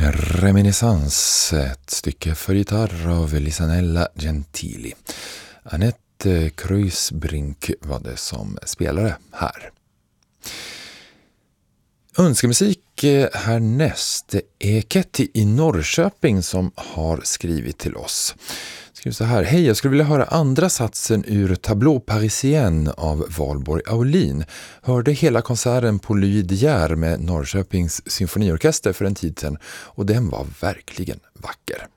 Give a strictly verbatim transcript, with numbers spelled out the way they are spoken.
Reminiscens, ett stycke för gitarr av Lisanella Gentili. Annette Kreuzbrink var det som spelade här. Önskemusik härnäst. Det är Ketty i Norrköping som har skrivit till oss. Skriver så här: hej, jag skulle vilja höra andra satsen ur Tableau Parisienne av Valborg Aulin. Hörde hela konserten på Louis de Geer med Norrköpings symfoniorkester för en tid sedan och den var verkligen vacker.